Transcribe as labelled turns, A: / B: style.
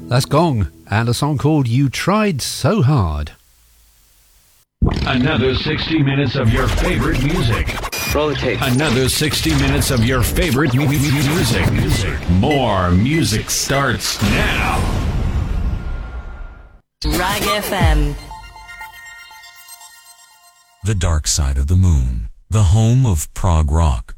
A: That's Gong, and a song called You Tried So Hard.
B: Another 60 minutes of your favorite music.
C: Roll the tape.
B: Another 60 minutes of your favorite music. More music starts now.
D: Rag FM.
E: The Dark Side of the Moon, the home of prog rock.